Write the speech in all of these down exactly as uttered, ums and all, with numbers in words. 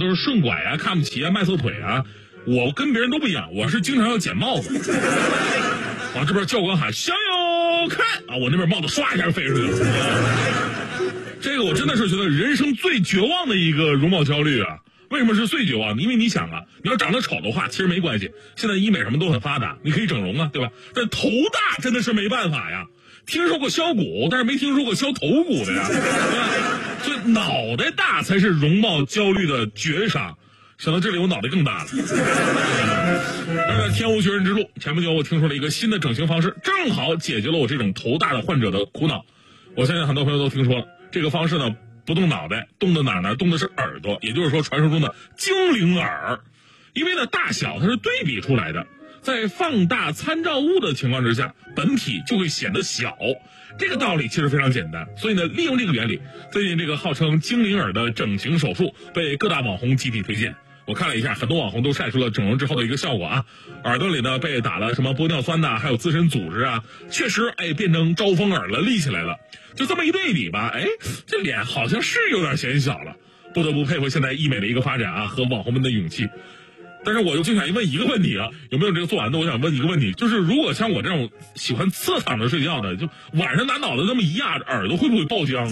都是顺拐啊、看不起啊、迈错腿啊。我跟别人都不一样，我是经常要捡帽子。往这边教官喊向右看啊，我那边帽子唰一下飞出去了。这个我真的是觉得人生最绝望的一个容貌焦虑啊！为什么是最绝望？因为你想啊，你要长得丑的话，其实没关系，现在医美什么都很发达，你可以整容啊，对吧？但头大真的是没办法呀。听说过削骨，但是没听说过削头骨的呀，对吧？所以脑袋大才是容貌焦虑的绝杀。想到这里，我脑袋更大了。呃，天无绝人之路。前不久我听说了一个新的整形方式，正好解决了我这种头大的患者的苦恼。我相信很多朋友都听说了，这个方式呢，不动脑袋，动的哪呢？动的是耳朵，也就是说传说中的精灵耳。因为呢，大小它是对比出来的，在放大参照物的情况之下，本体就会显得小。这个道理其实非常简单，所以呢，利用这个原理，最近这个号称精灵耳的整形手术被各大网红集体推荐。我看了一下，很多网红都晒出了整容之后的一个效果啊，耳朵里呢被打了什么玻尿酸呐，还有自身组织啊，确实哎变成招风耳了，立起来了。就这么一对比吧，哎，这脸好像是有点显小了。不得不佩服现在医美的一个发展啊，和网红们的勇气。但是我就经常问一个问题啊，有没有这个做完的？我想问一个问题，就是如果像我这种喜欢侧躺着睡觉的，就晚上拿脑袋这么一压，耳朵会不会爆浆？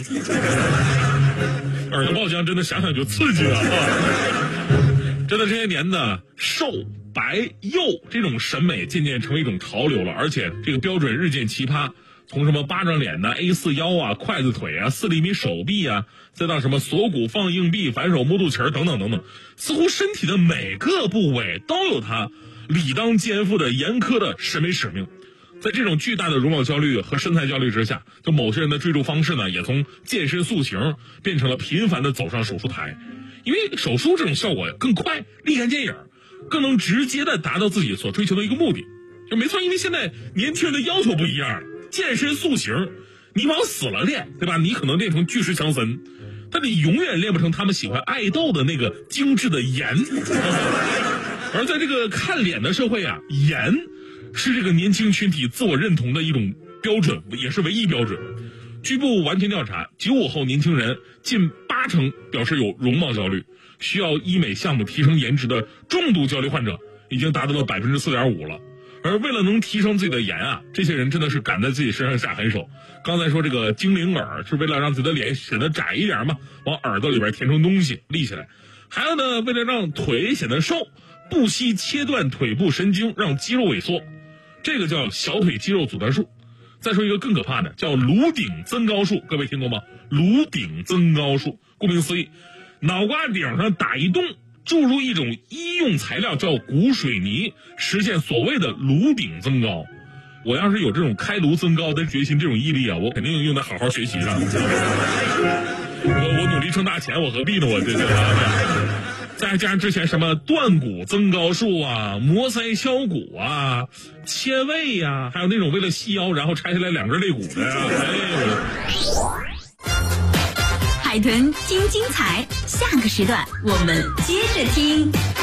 耳朵爆浆真的想想就刺激了啊！真的这些年呢，瘦白幼这种审美渐渐成为一种潮流了，而且这个标准日渐奇葩。从什么巴掌脸呐、A 四 腰啊、筷子腿啊、四厘米手臂啊，再到什么锁骨放硬币、反手摸肚脐儿等等等等，似乎身体的每个部位都有它理当肩负的严苛的审美使命。在这种巨大的容貌焦虑和身材焦虑之下，就某些人的追逐方式呢，也从健身塑形变成了频繁的走上手术台。因为手术这种效果更快、立竿见影，更能直接的达到自己所追求的一个目的。就没错，因为现在年轻人的要求不一样了。健身塑形，你往死了练，对吧？你可能练成巨石强森，但你永远练不成他们喜欢爱豆的那个精致的颜。而在这个看脸的社会啊，颜是这个年轻群体自我认同的一种标准，也是唯一标准。据不完全调查，九五后年轻人近八成表示有容貌焦虑，需要医美项目提升颜值的重度焦虑患者已经达到了百分之四点五了。而为了能提升自己的颜啊，这些人真的是敢在自己身上下狠手。刚才说这个精灵耳是为了让自己的脸显得窄一点嘛，往耳朵里边填充东西立起来。还有呢，为了让腿显得瘦，不惜切断腿部神经，让肌肉萎缩，这个叫小腿肌肉阻断术。再说一个更可怕的，叫颅顶增高术，各位听过吗？颅顶增高术，顾名思义，脑瓜顶上打一洞，注入一种医用材料叫骨水泥，实现所谓的颅顶增高。我要是有这种开颅增高的决心，这种毅力啊，我肯定用得好好学习上。我我努力挣大钱，我何必呢？我这这。再加上之前什么断骨增高术啊、磨腮削骨啊、切胃呀、啊，还有那种为了细腰然后拆下来两根肋骨的呀、啊。哎， 海豚听精彩，下个时段我们接着听。